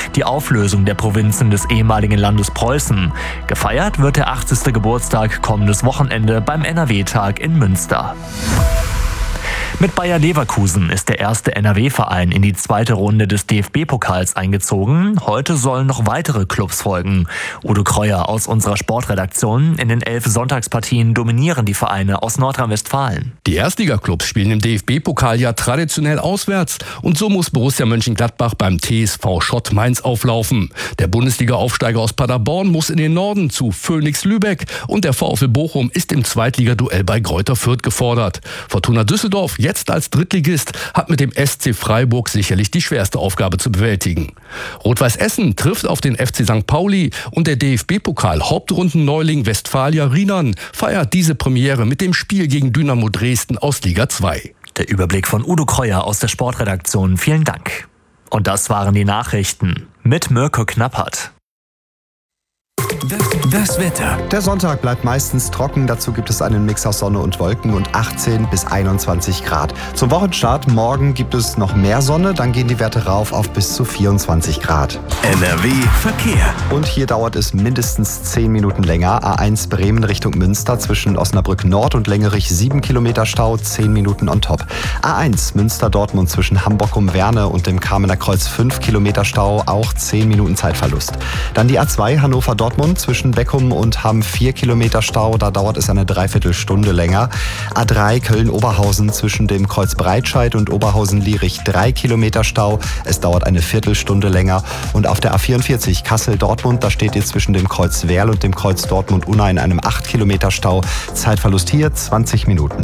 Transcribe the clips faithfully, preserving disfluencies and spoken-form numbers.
die Auflösung der Provinzen des ehemaligen Landes Preußen. Gefeiert wird der achtzigste Geburtstag kommendes Wochenende beim N R W-Tag in Münster. Mit Bayer Leverkusen ist der erste N R W-Verein in die zweite Runde des D F B-Pokals eingezogen. Heute sollen noch weitere Clubs folgen. Udo Kreuer aus unserer Sportredaktion. In den elf Sonntagspartien dominieren die Vereine aus Nordrhein-Westfalen. Die Erstligaklubs spielen im D F B-Pokal ja traditionell auswärts. Und so muss Borussia Mönchengladbach beim T S V Schott Mainz auflaufen. Der Bundesliga-Aufsteiger aus Paderborn muss in den Norden zu Phoenix Lübeck. Und der VfL Bochum ist im Zweitligaduell bei Greuther Fürth gefordert. Fortuna Düsseldorf, jetzt als Drittligist, hat mit dem S C Freiburg sicherlich die schwerste Aufgabe zu bewältigen. Rot-Weiß Essen trifft auf den F C Sankt Pauli und der D F B-Pokal-Hauptrundenneuling Westfalia Riemann feiert diese Premiere mit dem Spiel gegen Dynamo Dresden aus Liga zwei. Der Überblick von Udo Kreuer aus der Sportredaktion. Vielen Dank. Und das waren die Nachrichten mit Mirko Knappert. Das, das Wetter. Der Sonntag bleibt meistens trocken. Dazu gibt es einen Mix aus Sonne und Wolken und achtzehn bis einundzwanzig Grad. Zum Wochenstart morgen gibt es noch mehr Sonne. Dann gehen die Werte rauf auf bis zu vierundzwanzig Grad. N R W Verkehr. Und hier dauert es mindestens zehn Minuten länger. A eins Bremen Richtung Münster zwischen Osnabrück Nord und Lengerich sieben Kilometer Stau, zehn Minuten on top. A eins Münster-Dortmund zwischen Hamburg um Werne und dem Kamener Kreuz fünf Kilometer Stau, auch zehn Minuten Zeitverlust. Dann die A zwei Hannover-Dortmund zwischen Beckum und Hamm vier Kilometer Stau, da dauert es eine Dreiviertelstunde länger. A drei Köln-Oberhausen zwischen dem Kreuz Breitscheid und Oberhausen-Lierich drei Kilometer Stau, es dauert eine Viertelstunde länger. Und auf der A vierundvierzig Kassel-Dortmund, da steht ihr zwischen dem Kreuz Werl und dem Kreuz Dortmund-Unna in einem acht Kilometer Stau, Zeitverlust hier zwanzig Minuten.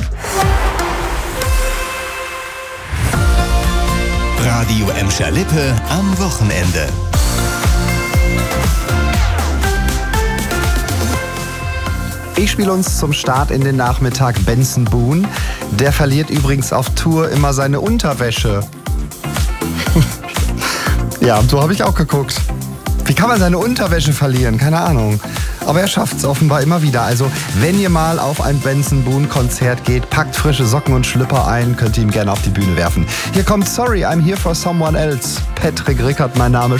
Radio Emscher-Lippe am Wochenende. Ich spiele uns zum Start in den Nachmittag Benson Boone. Der verliert übrigens auf Tour immer seine Unterwäsche. Ja, so habe ich auch geguckt. Wie kann man seine Unterwäsche verlieren? Keine Ahnung. Aber er schafft es offenbar immer wieder. Also, wenn ihr mal auf ein Benson Boone Konzert geht, packt frische Socken und Schlüpper ein, könnt ihr ihm gerne auf die Bühne werfen. Hier kommt Sorry, I'm Here for Someone Else. Patrick Rickert, mein Name.